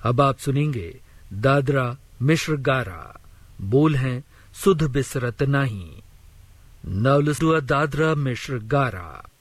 अब आप सुनेंगे दादरा मिश्र गारा। बोल हैं सुध बिसरत नाही। नवलसुआ दादरा मिश्र गारा।